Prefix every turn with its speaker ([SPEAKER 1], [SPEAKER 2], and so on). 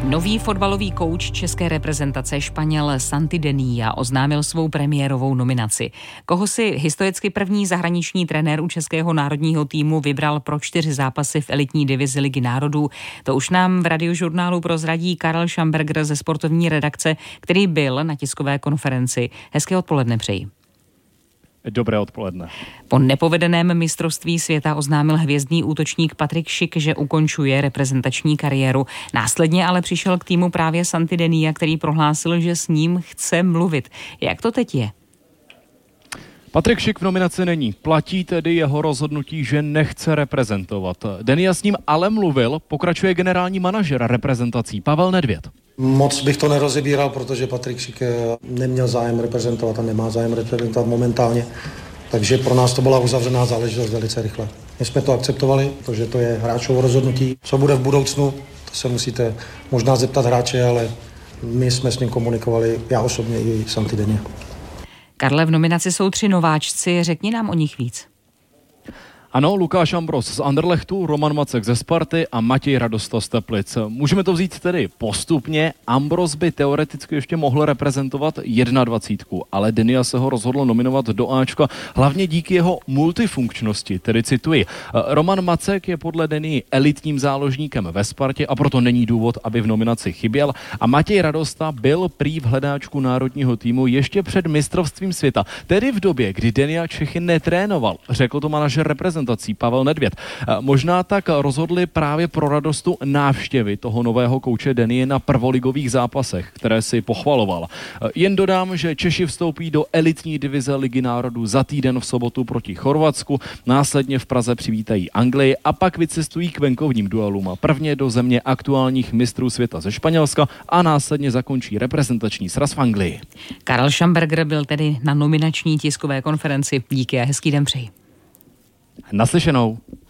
[SPEAKER 1] Nový fotbalový kouč české reprezentace Španěl Santi Denia oznámil svou premiérovou nominaci. Koho si historicky první zahraniční trenér u českého národního týmu vybral pro 4 zápasy v elitní divizi Ligy národů, to už nám v Radiožurnálu prozradí Karel Schamberger ze sportovní redakce, který byl na tiskové konferenci. Hezké odpoledne přeji.
[SPEAKER 2] Dobré odpoledne.
[SPEAKER 1] Po nepovedeném mistrovství světa oznámil hvězdný útočník Patrik Schick, že ukončuje reprezentační kariéru. Následně ale přišel k týmu právě Santi Denia, který prohlásil, že s ním chce mluvit. Jak to teď je?
[SPEAKER 2] Patrik Schick v nominaci není. Platí tedy jeho rozhodnutí, že nechce reprezentovat. Denia s ním ale mluvil, pokračuje generální manažer reprezentací Pavel Nedvěd.
[SPEAKER 3] Moc bych to nerozebíral, protože Patrik Schick neměl zájem reprezentovat a nemá zájem reprezentovat momentálně. Takže pro nás to byla uzavřená záležitost velice rychle. My jsme to akceptovali, protože to je hráčovo rozhodnutí. Co bude v budoucnu, to se musíte možná zeptat hráče, ale my jsme s ním komunikovali, já osobně i Santi Denia.
[SPEAKER 1] Karle, v nominaci jsou 3 nováčci, řekni nám o nich víc.
[SPEAKER 2] Ano, Lukáš Ambros z Anderlechtu, Roman Macek ze Sparty a Matěj Radosta z Teplic. Můžeme to vzít tedy postupně. Ambros by teoreticky ještě mohl reprezentovat 21, ale Denia se ho rozhodl nominovat do Ačka, hlavně díky jeho multifunkčnosti, tedy cituji. Roman Macek je podle Denii elitním záložníkem ve Spartě a proto není důvod, aby v nominaci chyběl. A Matěj Radosta byl prý v hledáčku národního týmu ještě před mistrovstvím světa, tedy v době, kdy Denia Čechy netrénoval, řekl to manažer reprezentací Pavel Nedvěd. Možná tak rozhodli právě pro Radostu návštěvy toho nového kouče Denie na prvoligových zápasech, které si pochvaloval. Jen dodám, že Češi vstoupí do elitní divize Ligy národů za týden v sobotu proti Chorvatsku, následně v Praze přivítají Anglii a pak vycestují k venkovním duelům. Prvně do země aktuálních mistrů světa ze Španělska a následně zakončí reprezentační sraz v Anglii.
[SPEAKER 1] Karel Schamberger byl tedy na nominační tiskové konferenci. Díky a hezký den přeji.
[SPEAKER 2] Naslyšenou.